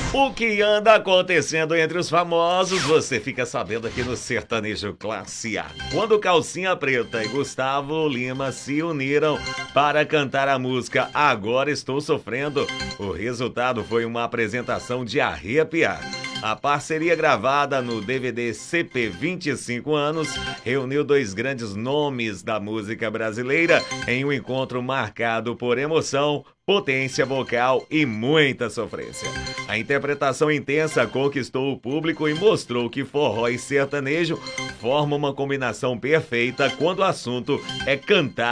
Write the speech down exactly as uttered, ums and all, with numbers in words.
O que anda acontecendo entre os famosos, você fica sabendo aqui no Sertanejo Classe A. Quando Calcinha Preta e Gustavo Lima se uniram para cantar a música Agora Estou Sofrendo, o resultado foi uma apresentação de arrepiar. A parceria gravada no D V D C P vinte e cinco anos reuniu dois grandes nomes da música brasileira em um encontro marcado por emoção, potência vocal e muita sofrência. A interpretação intensa conquistou o público e mostrou que forró e sertanejo formam uma combinação perfeita quando o assunto é cantar